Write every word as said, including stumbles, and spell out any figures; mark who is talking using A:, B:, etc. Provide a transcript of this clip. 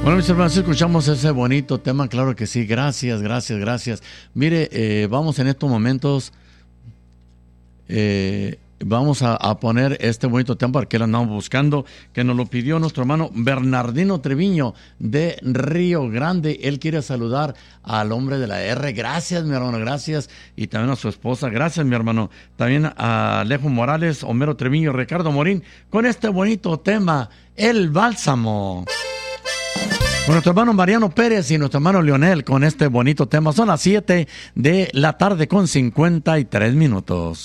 A: Bueno, mis hermanos, escuchamos ese bonito tema, claro que sí, gracias, gracias, gracias. Mire, eh, vamos en estos momentos, eh, vamos a, a poner este bonito tema porque lo andamos buscando, que nos lo pidió nuestro hermano Bernardino Treviño de Río Grande. Él quiere saludar al hombre de la R. Gracias, mi hermano, gracias. Y también a su esposa, gracias, mi hermano. También a Alejo Morales, Homero Treviño, Ricardo Morín, con este bonito tema, El Bálsamo. Con nuestro hermano Mariano Pérez y nuestro hermano Leonel con este bonito tema. Son las siete de la tarde con cincuenta y tres minutos.